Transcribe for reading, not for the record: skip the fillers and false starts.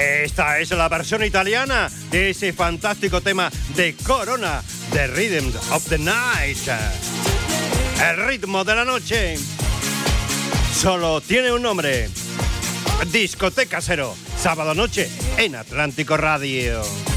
Esta es la versión italiana de ese fantástico tema de Corona, The Rhythm of the Night. El ritmo de la noche. Solo tiene un nombre. Discoteca Cero, sábado noche en Atlántico Radio.